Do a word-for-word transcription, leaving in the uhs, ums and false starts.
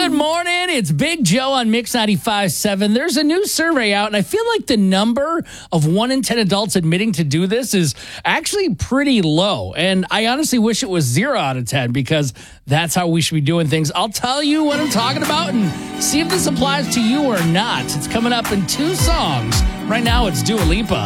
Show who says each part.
Speaker 1: Good morning. It's Big Joe on Mix ninety-five point seven. There's a new survey out, and I feel like the number of one in ten adults admitting to do this is actually pretty low. And I honestly wish it was zero out of ten because that's how we should be doing things. I'll tell you what I'm talking about and see if this applies to you or not. It's coming up in two songs. Right now, it's Dua Lipa.